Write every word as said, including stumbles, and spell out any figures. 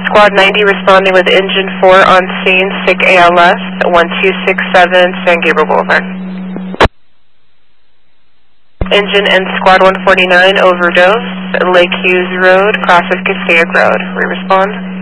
Squad ninety responding with engine four on scene, sick A L S, one two six seven San Gabriel Boulevard. Engine and Squad one forty-nine overdose, Lake Hughes Road, cross of Castaic Road. We respond.